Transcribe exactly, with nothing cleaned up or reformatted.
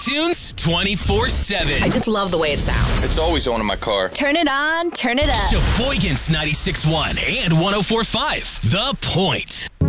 tunes twenty-four seven. I just love the way it sounds. It's always on in my car. Turn it on, turn it up. Sheboygan's ninety-six point one and one oh four point five. The Point.